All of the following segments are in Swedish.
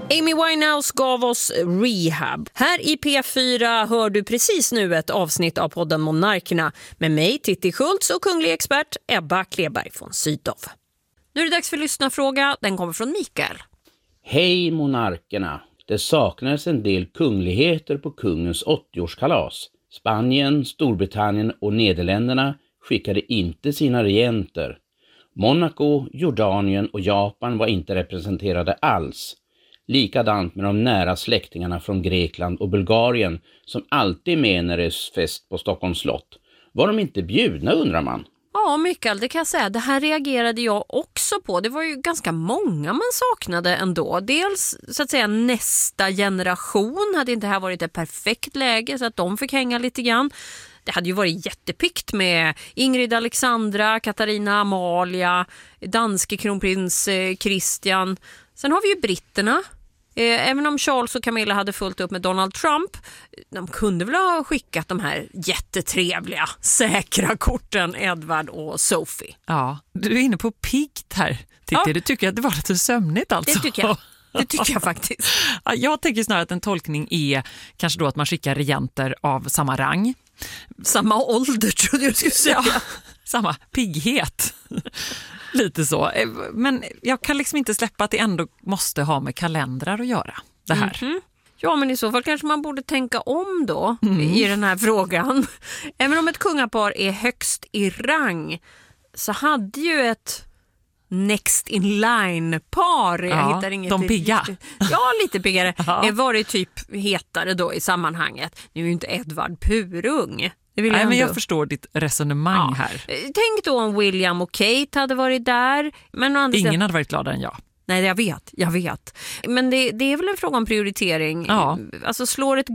Amy Winehouse gav oss Rehab. Här i P4 hör du precis nu ett avsnitt av podden Monarkerna med mig, Titti Schultz, och kunglig expert Ebba Kleberg från Sydow. Nu är det dags för lyssnarfråga. Den kommer från Mikael. Hej monarkerna! Det saknades en del kungligheter på kungens 80-årskalas. Spanien, Storbritannien och Nederländerna skickade inte sina regenter. Monaco, Jordanien och Japan var inte representerade alls. Likadant med de nära släktingarna från Grekland och Bulgarien som alltid är med när det är fest på Stockholms slott. Var de inte bjudna, undrar man? Ja, Mikael, det kan jag säga. Det här reagerade jag också på. Det var ju ganska många man saknade ändå. Dels så att säga nästa generation hade inte här varit ett perfekt läge så att de fick hänga lite grann. Det hade ju varit jättepikt med Ingrid Alexandra, Katarina Amalia, danske kronprins Christian. Sen har vi ju britterna. Även om Charles och Camilla hade fullt upp med Donald Trump, de kunde väl ha skickat de här jättetrevliga, säkra korten Edward och Sophie. Ja, du är inne på piggt här, Titti. Ja. Du tycker att det var lite sömnigt alltså. Det tycker jag. Det tycker jag faktiskt. Jag tänker snarare att en tolkning är kanske då att man skickar regenter av samma rang. Samma ålder trodde jag skulle säga. Ja, samma pigghet. Lite så. Men jag kan liksom inte släppa att det ändå måste ha med kalendrar att göra det här. Mm-hmm. Ja, men i så fall kanske man borde tänka om då i den här frågan. Även om ett kungapar är högst i rang så hade ju ett next in line-par. Jag hittar inget de pigga. Ja, lite piggare. Var det typ hetare då i sammanhanget. Nu är ju inte Edvard purung. Nej, men jag förstår ditt resonemang här. Tänk då om William och Kate hade varit där. Men ingen hade varit gladare än jag. Nej, jag vet. Men det är väl en fråga om prioritering. Ja. Alltså slår ett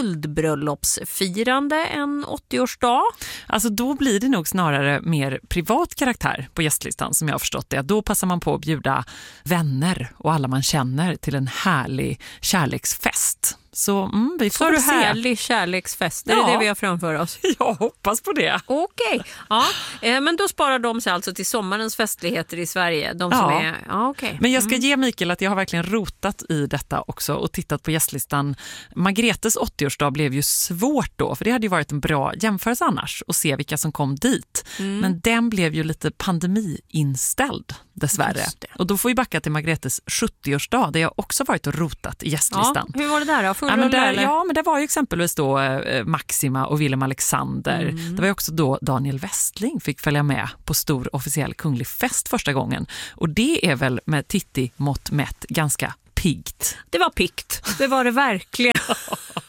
guldbröllopsfirande en 80-årsdag? Alltså då blir det nog snarare mer privat karaktär på gästlistan som jag har förstått det. Då passar man på att bjuda vänner och alla man känner till en härlig kärleksfest. Så vi får se. Härlig kärleksfest, är det vi har framför oss? Jag hoppas på det. Okej, men då sparar de sig alltså till sommarens festligheter i Sverige. De som är, okej. Men jag ska ge Mikael att jag har verkligen rotat i detta också och tittat på gästlistan. Margretes 80-årsdag blev ju svårt då, för det hade ju varit en bra jämförelse annars att se vilka som kom dit. Men den blev ju lite pandemiinställd dessvärre. Och då får vi backa till Margretes 70-årsdag där jag också varit och rotat i gästlistan. Ja, hur var det där då? Men det var ju exempelvis då Maxima och Willem Alexander. Det var ju också då Daniel Westling fick följa med på stor officiell kunglig fest första gången. Och det är väl med Titti mått mätt ganska piggt. Det var piggt, det var det verkligen.